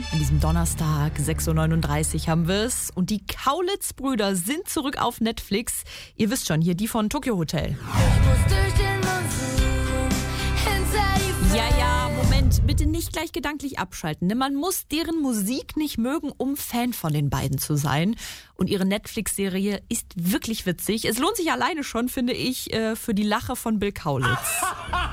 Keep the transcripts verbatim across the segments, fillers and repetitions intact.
An diesem Donnerstag, sechs Uhr neununddreißig haben wir es. Und die Kaulitz-Brüder sind zurück auf Netflix. Ihr wisst schon, hier die von Tokyo Hotel. Ja, ja, Moment, bitte nicht gleich gedanklich abschalten. Ne? Man muss deren Musik nicht mögen, um Fan von den beiden zu sein. Und ihre Netflix-Serie ist wirklich witzig. Es lohnt sich alleine schon, finde ich, für die Lache von Bill Kaulitz.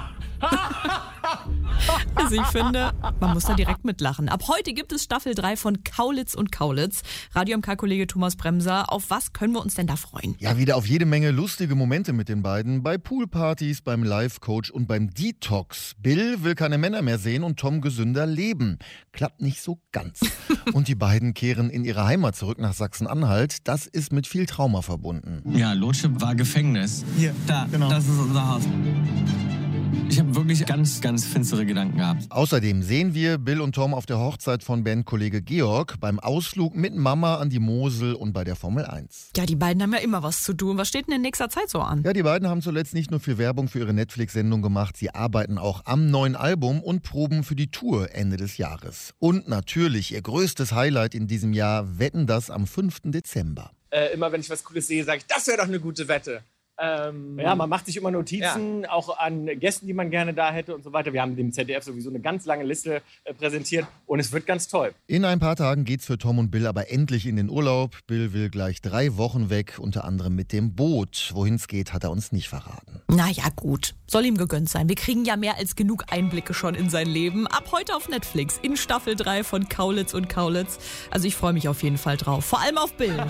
Also ich finde, man muss da direkt mitlachen. Ab heute gibt es Staffel drei von Kaulitz und Kaulitz. Radio M K-Kollege Thomas Bremser, auf was können wir uns denn da freuen? Ja, wieder auf jede Menge lustige Momente mit den beiden. Bei Poolpartys, beim Life-Coach und beim Detox. Bill will keine Männer mehr sehen und Tom gesünder leben. Klappt nicht so ganz. Und die beiden kehren in ihre Heimat zurück nach Sachsen-Anhalt. Das ist mit viel Trauma verbunden. Ja, Lotschip war Gefängnis. Hier, da, genau. Das ist unser Haus. Ich habe wirklich ganz, ganz finstere Gedanken gehabt. Außerdem sehen wir Bill und Tom auf der Hochzeit von Bandkollege Georg, beim Ausflug mit Mama an die Mosel und bei der Formel eins. Ja, die beiden haben ja immer was zu tun. Was steht denn in nächster Zeit so an? Ja, die beiden haben zuletzt nicht nur viel Werbung für ihre Netflix-Sendung gemacht, sie arbeiten auch am neuen Album und proben für die Tour Ende des Jahres. Und natürlich ihr größtes Highlight in diesem Jahr, Wetten, das am fünften Dezember. Äh, immer wenn ich was Cooles sehe, sage ich, das wäre doch eine gute Wette. Ähm, ja, man macht sich immer Notizen, ja. auch an Gästen, die man gerne da hätte und so weiter. Wir haben dem Z D F sowieso eine ganz lange Liste äh, präsentiert und es wird ganz toll. In ein paar Tagen geht's für Tom und Bill aber endlich in den Urlaub. Bill will gleich drei Wochen weg, unter anderem mit dem Boot. Wohin's geht, hat er uns nicht verraten. Na ja, gut. Soll ihm gegönnt sein. Wir kriegen ja mehr als genug Einblicke schon in sein Leben. Ab heute auf Netflix in Staffel drei von Kaulitz und Kaulitz. Also ich freue mich auf jeden Fall drauf. Vor allem auf Bill.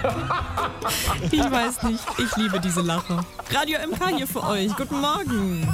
Ich weiß nicht. Ich liebe diese Lache. Radio M K hier für euch. Guten Morgen.